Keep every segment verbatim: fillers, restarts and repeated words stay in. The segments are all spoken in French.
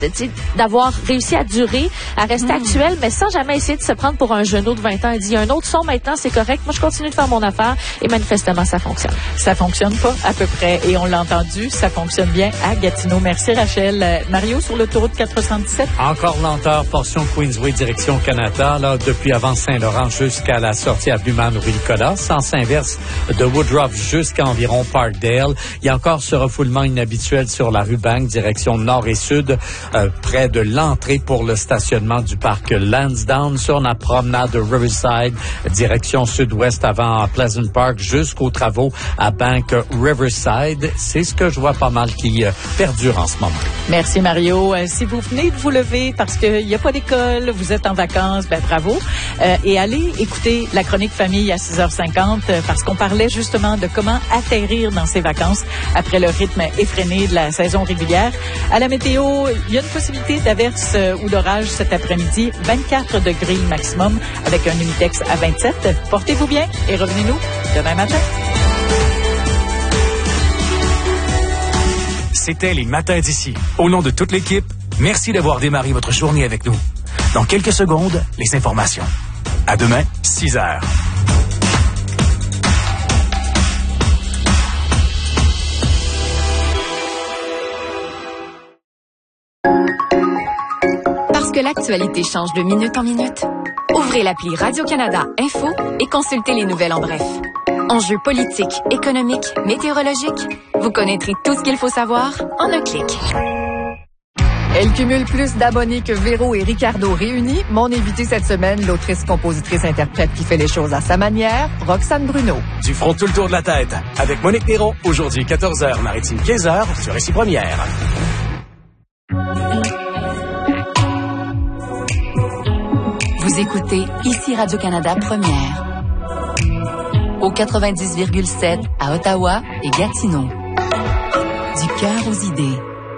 d'avoir réussi à durer, à rester mmh. actuel, mais sans jamais essayer de se prendre pour un genou de vingt ans. Il dit, il y a un autre son maintenant, c'est correct. Moi, je continue de faire mon affaire et manifestement, ça fonctionne. Ça fonctionne pas à peu près. Et on l'a entendu, ça fonctionne bien à Gatineau. Merci, Rachel. Euh, Mario, sur l'autoroute quatre cent dix-sept. Encore lenteur, portion Queensway, direction Canada, là, depuis avant Saint-Laurent jusqu'à la sortie avenue Manoury-Nicolas. Sens inverse de Woodruff jusqu'à environ Parkdale. Il y a encore ce refoulement inhabituel sur la rue Bank, direction nord et sud. Euh, près de l'entrée pour le stationnement du parc Lansdowne sur la promenade de Riverside, direction sud-ouest avant Pleasant Park jusqu'aux travaux à Bank Riverside. C'est ce que je vois pas mal qui euh, perdure en ce moment. Merci Mario. Euh, si vous venez de vous lever parce qu'il n'y a pas d'école, vous êtes en vacances, ben bravo. Euh, et allez écouter la chronique famille à six heures cinquante euh, parce qu'on parlait justement de comment atterrir dans ses vacances après le rythme effréné de la saison régulière. À la météo, il y a une possibilité d'averse euh, ou d'orage cet après-midi, vingt-quatre degrés maximum avec un Unitex à vingt-sept. Portez-vous bien et revenez-nous demain matin. C'était les matins d'ici. Au nom de toute l'équipe, merci d'avoir démarré votre journée avec nous. Dans quelques secondes, les informations. À demain, six heures. Parce que l'actualité change de minute en minute, ouvrez l'appli Radio-Canada Info et consultez les nouvelles en bref. Enjeux politiques, économiques, météorologiques, vous connaîtrez tout ce qu'il faut savoir en un clic. Elle cumule plus d'abonnés que Véro et Ricardo réunis. Mon invité cette semaine, l'autrice, compositrice, interprète qui fait les choses à sa manière, Roxane Bruno. Du front tout le tour de la tête. Avec Monique Néron, aujourd'hui quatorze heures, Maritime quinze heures, sur Récit Première. Vous écoutez ici Radio-Canada Première. Au quatre-vingt-dix virgule sept à Ottawa et Gatineau. Du cœur aux idées.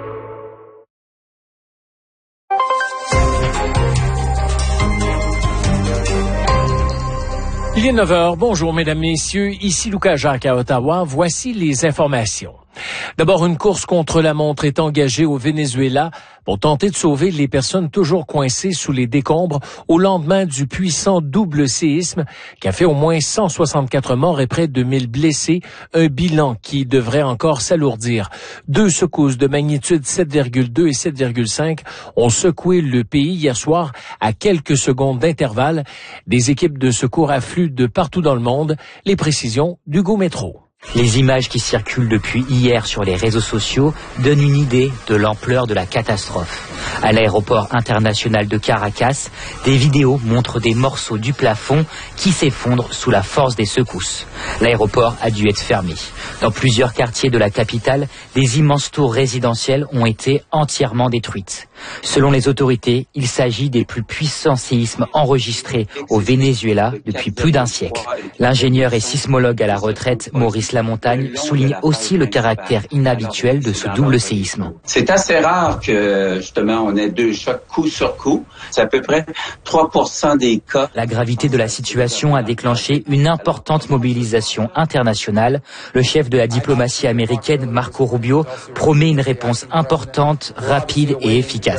Il est neuf heures. Bonjour, mesdames, messieurs. Ici Lucas Jacques à Ottawa. Voici les informations. D'abord, une course contre la montre est engagée au Venezuela pour tenter de sauver les personnes toujours coincées sous les décombres au lendemain du puissant double séisme qui a fait au moins cent soixante-quatre morts et près de mille blessés, un bilan qui devrait encore s'alourdir. Deux secousses de magnitude sept virgule deux et sept virgule cinq ont secoué le pays hier soir à quelques secondes d'intervalle. Des équipes de secours affluent de partout dans le monde. Les précisions d'Hugo Métro. Les images qui circulent depuis hier sur les réseaux sociaux donnent une idée de l'ampleur de la catastrophe. À l'aéroport international de Caracas, des vidéos montrent des morceaux du plafond qui s'effondrent sous la force des secousses. L'aéroport a dû être fermé. Dans plusieurs quartiers de la capitale, des immenses tours résidentielles ont été entièrement détruites. Selon les autorités, il s'agit des plus puissants séismes enregistrés au Venezuela depuis plus d'un siècle. L'ingénieur et sismologue à la retraite, Maurice Lamontagne, souligne aussi le caractère inhabituel de ce double séisme. C'est assez rare que, justement, on ait deux chocs coup sur coup. C'est à peu près trois pour cent des cas. La gravité de la situation a déclenché une importante mobilisation internationale. Le chef de la diplomatie américaine, Marco Rubio, promet une réponse importante, rapide et efficace.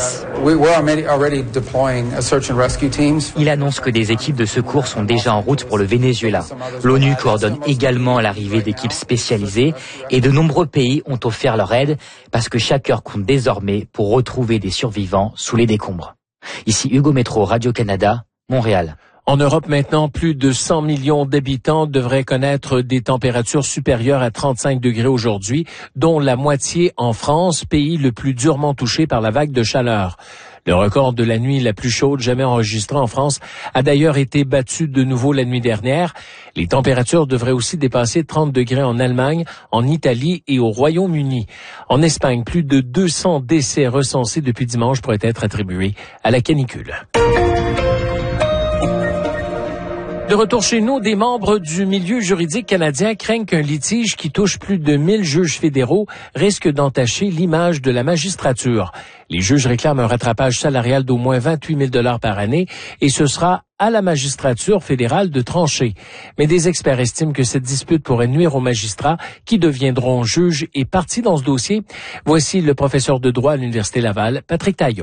Il annonce que des équipes de secours sont déjà en route pour le Venezuela. L'ONU coordonne également l'arrivée d'équipes spécialisées et de nombreux pays ont offert leur aide parce que chaque heure compte désormais pour retrouver des survivants sous les décombres. Ici Hugo Métro, Radio-Canada, Montréal. En Europe maintenant, plus de cent millions d'habitants devraient connaître des températures supérieures à trente-cinq degrés aujourd'hui, dont la moitié en France, pays le plus durement touché par la vague de chaleur. Le record de la nuit la plus chaude jamais enregistrée en France a d'ailleurs été battu de nouveau la nuit dernière. Les températures devraient aussi dépasser trente degrés en Allemagne, en Italie et au Royaume-Uni. En Espagne, plus de deux cents décès recensés depuis dimanche pourraient être attribués à la canicule. De retour chez nous, des membres du milieu juridique canadien craignent qu'un litige qui touche plus de mille juges fédéraux risque d'entacher l'image de la magistrature. Les juges réclament un rattrapage salarial d'au moins vingt-huit mille dollars par année et ce sera à la magistrature fédérale de trancher. Mais des experts estiment que cette dispute pourrait nuire aux magistrats qui deviendront juges et parties dans ce dossier. Voici le professeur de droit à l'Université Laval, Patrick Taillot.